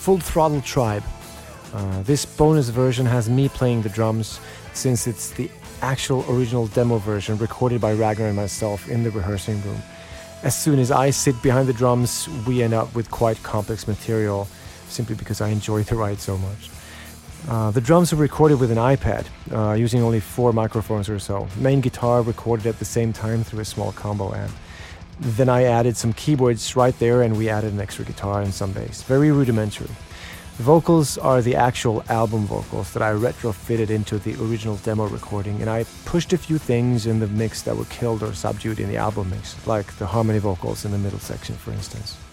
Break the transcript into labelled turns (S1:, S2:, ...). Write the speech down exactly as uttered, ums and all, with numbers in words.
S1: Full Throttle Tribe. Uh, this bonus version has me playing the drums, since it's the actual original demo version recorded by Ragnar and myself in the rehearsing room. As soon as I sit behind the drums, we end up with quite complex material, simply because I enjoy the ride so much. Uh, the drums were recorded with an iPad, uh, using only four microphones or so. Main guitar recorded at the same time through a small combo amp. Then I added some keyboards right there, and we added an extra guitar and some bass. Very rudimentary. The vocals are the actual album vocals that I retrofitted into the original demo recording, and I pushed a few things in the mix that were killed or subdued in the album mix, like the harmony vocals in the middle section, for instance.